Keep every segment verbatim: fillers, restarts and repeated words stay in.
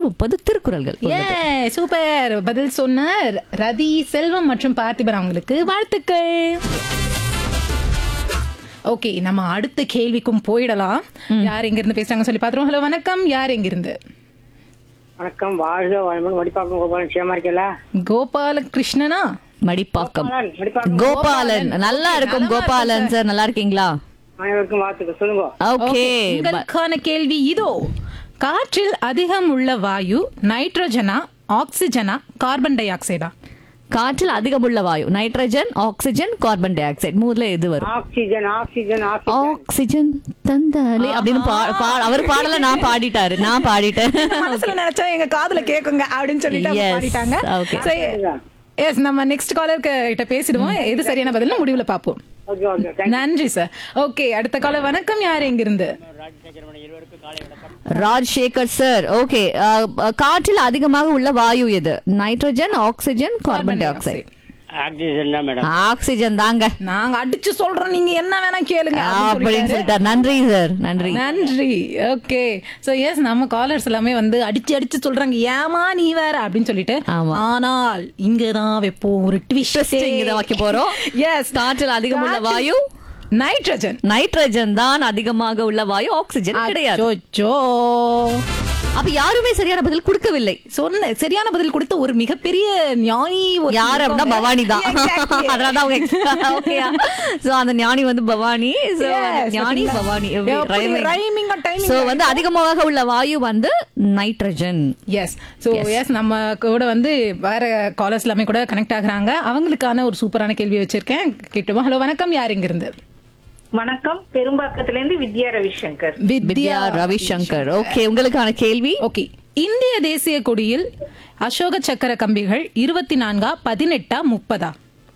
முப்பது திருக்குறள்கள். ஏ சூப்பர். பதில் சொன்ன ரதி, செல்வம் மற்றும் பார்த்திபன் அவங்களுக்கு வாழ்த்துக்கள். ஓகே, நம்ம அடுத்த கேள்விக்கும் போயிடலாம். யார் எங்க இருந்து பேசுறாங்க சொல்லி பாத்துருவோம். ஹலோ வணக்கம், யார் எங்க இருந்து? வணக்கம், வாழ்க வளமுடன். மடிப்பாக்கம் கோபாலன் சேமா இருக்கல? கோபால கிருஷ்ணனா? மடிப்பாக்கம் மடிப்பாக்கம் கோபாலன். நல்லா இருக்கும் கோபாலன் சார், நல்லா இருக்கீங்களா? அனைவருக்கும் வாழ்த்துக்கள். சொல்லுங்க. ஓகே, உங்களுக்கான கேள்வி இதோ. காற்றில் அதிகம் உள்ள வாயு நைட்ரஜனா, ஆக்சிஜனா, கார்பன் டை ஆக்சைடா? காற்றில் அதிகம் உள்ள வாயு nitrogen, oxygen, carbon di oxide. மூணுல எது வரும்? ஆக்சிஜன் ஆக்சிஜன் ஆக்சிஜன் ஆக்சிஜன் தந்தாலே அப்படின்னு பா- பா- அவர் பாடல நான் பாடிட்டாரு, நான் பாடிட்டேன். மனசுல நினைச்சா எங்க காதுல கேக்குங்க அப்படின்னு சொல்லிட்டு அவங்க Yes, பாடிட்டாங்க. okay. So, yes, நம்ம நெக்ஸ்ட் காலருக்கு கிட்ட பேசிடுவோம். எது சரியான பதில் முடிவுல பாப்போம். Okay okay. நன்றி சார். ஓகே, அடுத்த காலர் வணக்கம், யார் எங்க இருந்து? ராஜ்சேகர் சார். ஓகே, காற்றில் அதிகமாக உள்ள வாயு எது? Nitrogen, oxygen, carbon di oxide. Oxygen தான் மேடம். ஆக்சிஜன் தாங்க. நாங்க அடிச்சு சொல்றோம், நீங்க என்ன வேணா கேளுங்க அப்படின்னு அப்படின்னு சொல்லிட்டார். நன்றி சார், நன்றி. நன்றி. ஓகே, சோ எஸ், நம்ம காலர்ஸ் எல்லாமே வந்து அடிச்சு அடிச்சு சொல்றாங்க ஏமா நீ வேற அப்படின்னு சொல்லிட்டு. ஆமா. ஆனால் இங்கதான் வைப்போம் ஒரு ட்விஸ்ட். இங்கதான் வைக்க போறோம். எஸ், காற்றில் அதிகம் உள்ள வாயு நைட்ரஜன். நைட்ரஜன் தான் அதிகமாக உள்ள வாயு, ஆக்சிஜன் கிடையாது. அச்சோ. அப்ப யாருமே சரியான பதில் கொடுக்கவில்லை. சொன்ன சரியான பதில் கொடுத்த ஒரு மிகப்பெரிய ஞானி ஒரு யார் அப்படின்னா பவானி தான். Exactly. அதனாலதான் அவங்க ஓகேயா. சோ அந்த ஞானி வந்து பவானி. So, Yes, ஞானி okay. பவானி எப்படி rhyming. rhyming or timing? So, வந்து அதிகமாக உள்ள வாயு வந்து நைட்ரஜன். எஸ், சோ எஸ், நம்ம கூட வந்து வேற காலர்ஸ் எல்லாமே கூட கனெக்ட் ஆகுறாங்க. அவங்களுக்கான ஒரு சூப்பரான கேள்வி வச்சிருக்கேன், கேட்டுவோம். ஹலோ வணக்கம், யார் எங்க இருந்து? வணக்கம், பெரும்பாக்கத்துல இருந்து வித்யா ரவிசங்கர். வித்யா ரவிசங்கர். ஓகே, உங்களுக்கான கேள்வி. ஓகே, இந்திய தேசிய கொடியில் அசோக சக்கர கம்பிகள் இருபத்தி நான்கா, பதினெட்டா, முப்பதா?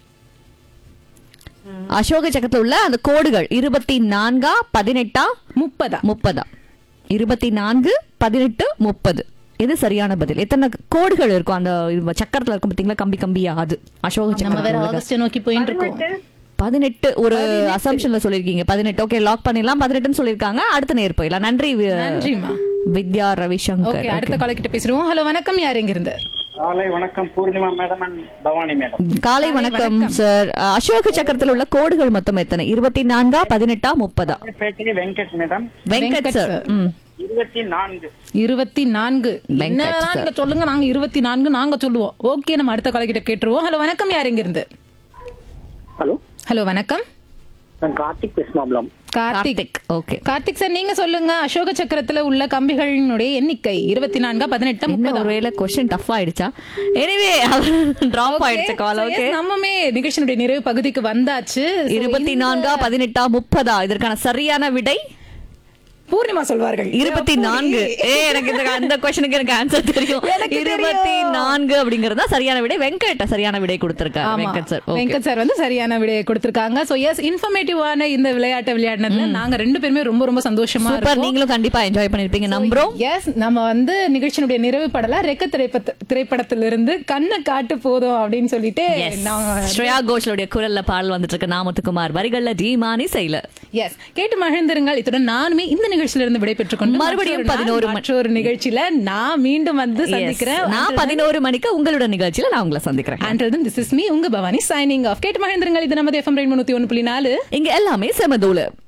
அசோக சக்கரத்துல உள்ள அந்த கோடுகள் இருபத்தி நான்கா, பதினெட்டா, முப்பதா? முப்பதா? இருபத்தி நான்கு, பதினெட்டு, முப்பது. இது சரியான பதில். எத்தனை கோடுகள் இருக்கும் அந்த சக்கரத்துல இருக்கும் பாத்தீங்களா, கம்பி கம்பியா? அது அசோக நம்ம வேற சக்கரம். ஆகஸ்ட் நோக்கி போயிட்டு இருக்கோம். பதினெட்டு ஒரு அசம்ஷன்ல சொல்லிருக்கீங்க. பதினெட்டு. ஓகே, லாக் பண்ணிடலாம். பதினெட்டுன்னு சொல்லிருக்காங்க. அடுத்த நேர் போயிடலாம். நன்றி நன்றிமா வித்யா ரவிசங்கர். ஓகே, அடுத்த கால கிட்ட பேசுறோம். ஹலோ வணக்கம், யார் எங்க இருந்து? காலை வணக்கம், Purnima madam and Bhavani madam. காலை வணக்கம் சார். அசோக சக்கரத்தில் உள்ள கோடுகள் மொத்தம் எத்தனை? இருபத்தி நான்கா, பதினெட்டா, முப்பதா? பேட்டி வெங்கட் மேடம். வெங்கட் சார். ம். இருபத்தி நான்கு. இருபத்தி நான்கு. என்ன வேணா நீங்க சொல்லுங்க, நாங்க இருபத்தி நான்கு நாங்க சொல்லுவோம். ஓகே, நம்ம அடுத்த கால கிட்ட கேட்டுருவோம். ஹலோ வணக்கம், யார் எங்க இருந்து? ஹலோ ஹலோ வணக்கம், நான் கார்த்திக் பேசுமாப்லாம். கார்த்திக். ஓகே, கார்த்திக் சார், நீங்க சொல்லுங்க. அசோக சக்கரத்துல உள்ள கம்பிகளினுடைய எண்ணிக்கை இருபத்தி நான்கா, பதினெட்டு, முப்பது? ஒருவேளை கொஸ்டின் டஃப் ஆயிடுச்சா? எனிவே டிராப் ஆயிடுச்சு கால். ஓகே, நம்மமே நிகழ்ச்சியினுடைய நிறைவு பகுதிக்கு வந்தாச்சு. இருபத்தி நான்கா, பதினெட்டா, முப்பதா? இதற்கான சரியான விடை பூர்ணிமா சொல்வார்கள். இருபத்தி நான்கு. ஏ எனக்கு இந்த அந்த क्वेश्चनக்கு எனக்கு ஆன்சர் தெரியும். இருபத்தி நான்கு அப்படிங்கறது சரியான விடை. வெங்கட் சரியான விடை கொடுத்திருக்காரு. Venkat sir. Okay, Venkat sir வந்து சரியான விடை கொடுத்திருக்காங்க. சோ எஸ், இன்ஃபர்மேட்டிவான இந்த விளையாட்டை விளையாடினதுல நாங்க ரெண்டு பேருமே ரொம்ப ரொம்ப சந்தோஷமா சூப்பர். இருக்கோம். நீங்களும் கண்டிப்பா என்ஜாய் பண்ணிருப்பீங்க நம்புறோம். எஸ், நம்ம வந்து நிகழ்ச்சியினுடைய நிறைவு படல ரெக்க திரைப்பட திரைப்படத்திலிருந்து கண்ணை காட்டு போதும் அப்படின்னு சொல்லிட்டு ஸ்ரேயா கோஷலுடைய குரல்ல பாடல் வந்துட்டு இருக்கு. நாமத்துக்குமார் வரிகள்ல தீமானி செய்யல. எஸ், கேட்டு மகிழ்ந்திருங்கள். இத்துடன் நானுமே இந்த நிகழ்ச்சியில இருந்து விடைபெற்றுக் கொண்டு மறுபடியும் பதினோரு மற்றொரு நிகழ்ச்சியில நான் மீண்டும் வந்து சந்திக்கிறேன். நான் பதினோரு மணிக்கு உங்களோட நிகழ்ச்சியில நான் உங்களை சந்திக்கிறேன். Until then, this is me, உங்க பவானி, signing off. கேட்டு மகிழ்ந்திருங்கள். இது நமது எஃப்எம் ரெயின்போ நூத்தி ஒன்று புள்ளி நாலு. இங்க எல்லாமே செமதூளு.